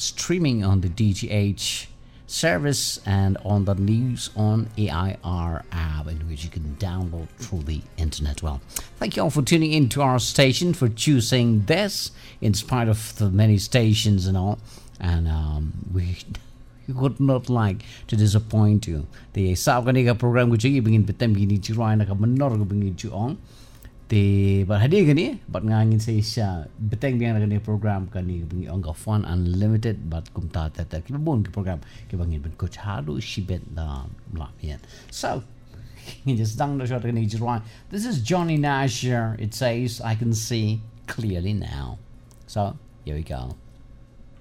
streaming on the DGH service and on the News on AIR app, in which you can download through the internet. Well, thank you all for tuning in to our station, for choosing this in spite of the many stations and all. And we would not like to disappoint you. The sao kanika program ko chigi bingin betem gini chirai na ka menor ko bingin chu on. The but hadi gani but ngangin say sha beteng biang na program kani bingin on ka fun unlimited but kumta tata ki bon ki program ki bangin ben coach hadu shibet la mian. So just dang the shot kani chirai. This is Johnny Nash here. It says I can see clearly now. So here we go.